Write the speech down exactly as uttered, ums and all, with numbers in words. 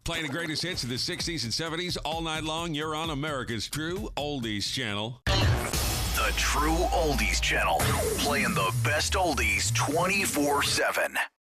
Playing the greatest hits of the sixties and seventies all night long. You're on America's True Oldies Channel. The True Oldies Channel. Playing the best oldies twenty-four seven.